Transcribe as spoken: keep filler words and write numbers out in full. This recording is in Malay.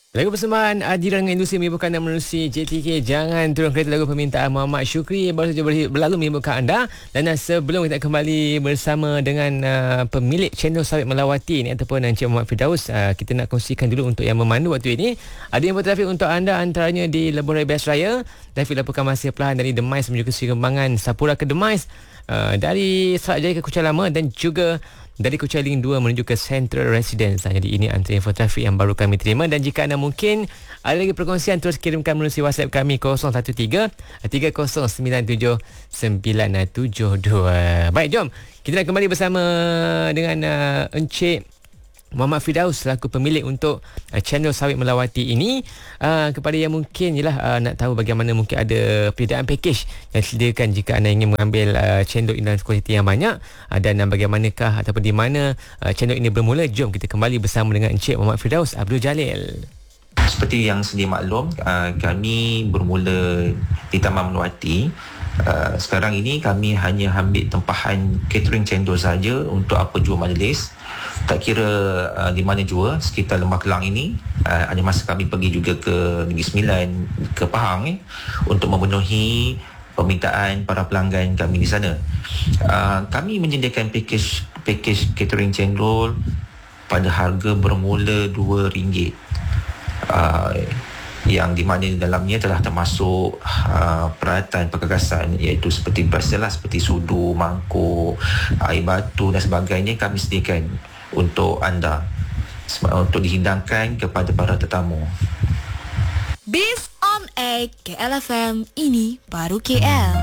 Lagu persembahan Adiran dengan industri menyebutkan dan menerusi J T K Jangan Turun Kereta, lagu permintaan Muhammad Syukri yang baru saja berlalu menyebutkan anda. Dan uh, sebelum kita kembali bersama dengan uh, pemilik channel Sawit Melawati ini ataupun Encik Muhammad Firdaus, uh, kita nak kongsikan dulu untuk yang memandu waktu ini. Ada yang bertrafik untuk anda antaranya di Lebuh Raya Best Raya. Trafik laporkan masih perlahan dari Demais menuju ke Seri Kembangan, Sapura ke Demais, uh, dari Serak Jaya ke Kuching Lama dan juga dari Kuching dua menuju ke Central Residence. Jadi ini antara info trafik yang baru kami terima. Dan jika anda mungkin ada lagi perkongsian, terus kirimkan melalui WhatsApp kami kosong satu tiga tiga kosong sembilan tujuh sembilan tujuh dua. Baik, jom kita nak kembali bersama dengan uh, Encik Muhammad Firdaus selaku pemilik untuk uh, channel Sawit Melawati ini. Uh, kepada yang mungkin jelah uh, nak tahu bagaimana mungkin ada perbezaan package yang disediakan jika anda ingin mengambil uh, channel ini dalam kuantiti yang banyak, uh, dan uh, bagaimanakah ataupun di mana uh, channel ini bermula. Jom kita kembali bersama dengan Encik Muhammad Firdaus Abdul Jalil. Seperti yang sedia maklum, uh, kami bermula di Taman Melawati. Uh, sekarang ini kami hanya ambil tempahan catering cendol saja untuk apa jua majlis. Tak kira uh, di mana jua sekitar Lembah Kelang ini. uh, Ada masa kami pergi juga ke Negeri Sembilan, ke Pahang eh, untuk memenuhi permintaan para pelanggan kami di sana. uh, Kami menyediakan package package catering cendol pada harga bermula dua ringgit, uh, yang di mana dalamnya telah termasuk uh, peralatan perkakasan iaitu seperti biasalah seperti sudu, mangkuk, air batu dan sebagainya kami sediakan untuk anda untuk dihidangkan kepada para tetamu. Biz on Air K L F M, ini baru K L.